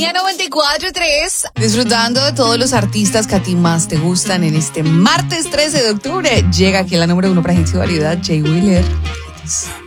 Melodía 94.3, disfrutando de todos los artistas que a ti más te gustan en este martes 13 de octubre. Llega aquí la número 1 para Hits y Variedad, Jay Wheeler.